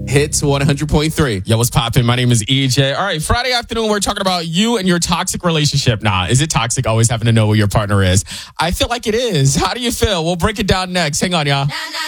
Hits 100.3. Yo, what's poppin'? My name is EJ. All right, Friday afternoon, we're talking about you and your toxic relationship. Nah, is it toxic always having to know who your partner is? I feel like it is. How do you feel? We'll break it down next. Hang on, y'all.